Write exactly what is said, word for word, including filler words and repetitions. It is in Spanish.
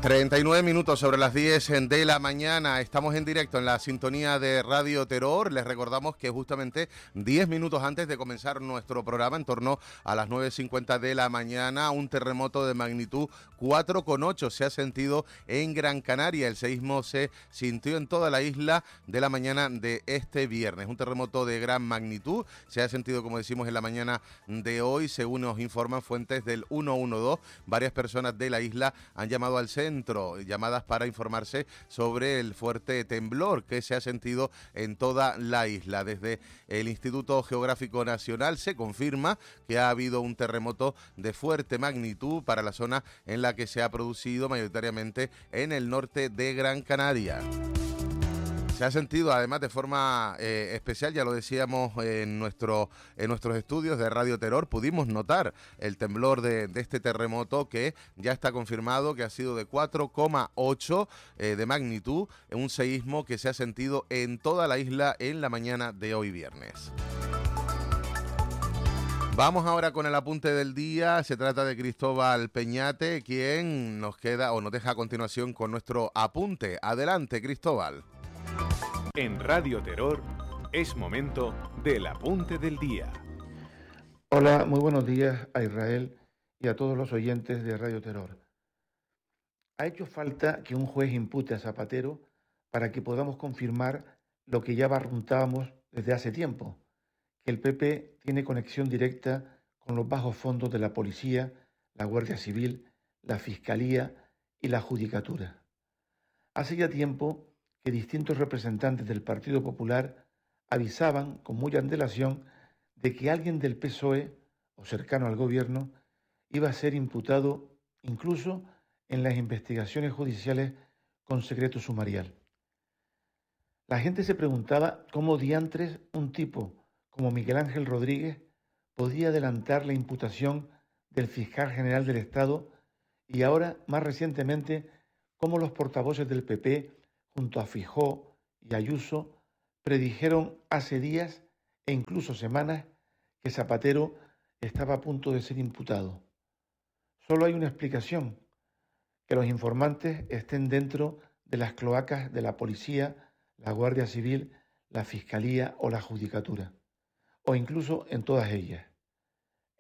treinta y nueve minutos sobre las diez de la mañana. Estamos en directo en la sintonía de Radio Terror. Les recordamos que justamente diez minutos antes de comenzar nuestro programa, en torno a las nueve cincuenta de la mañana, un terremoto de magnitud cuatro coma ocho se ha sentido en Gran Canaria. El seísmo se sintió en toda la isla de la mañana de este viernes. Un terremoto de gran magnitud se ha sentido, como decimos, en la mañana de hoy. Según nos informan fuentes del ciento doce, varias personas de la isla han llamado al centro llamadas para informarse sobre el fuerte temblor que se ha sentido en toda la isla. Desde el Instituto Geográfico Nacional se confirma que ha habido un terremoto de fuerte magnitud para la zona en la que se ha producido, mayoritariamente en el norte de Gran Canaria. Se ha sentido además de forma eh, especial, ya lo decíamos en, nuestro, en nuestros estudios de Radio Terror, pudimos notar el temblor de, de este terremoto que ya está confirmado que ha sido de cuatro coma ocho eh, de magnitud, un seísmo que se ha sentido en toda la isla en la mañana de hoy viernes. Vamos ahora con el apunte del día. Se trata de Cristóbal Peñate, quien nos queda o nos deja a continuación con nuestro apunte. Adelante, Cristóbal. En Radio Terror es momento del apunte del día. Hola, muy buenos días a Israel y a todos los oyentes de Radio Terror. Ha hecho falta que un juez impute a Zapatero para que podamos confirmar lo que ya barruntábamos desde hace tiempo, que el P P tiene conexión directa con los bajos fondos de la policía, la Guardia Civil, la Fiscalía y la Judicatura. Hace ya tiempo que distintos representantes del Partido Popular avisaban con mucha antelación de que alguien del P S O E o cercano al gobierno iba a ser imputado incluso en las investigaciones judiciales con secreto sumarial. La gente se preguntaba cómo diantres un tipo como Miguel Ángel Rodríguez podía adelantar la imputación del fiscal general del Estado y ahora, más recientemente, cómo los portavoces del P P junto a Feijóo y Ayuso, predijeron hace días e incluso semanas que Zapatero estaba a punto de ser imputado. Solo hay una explicación: que los informantes estén dentro de las cloacas de la policía, la Guardia Civil, la Fiscalía o la Judicatura, o incluso en todas ellas.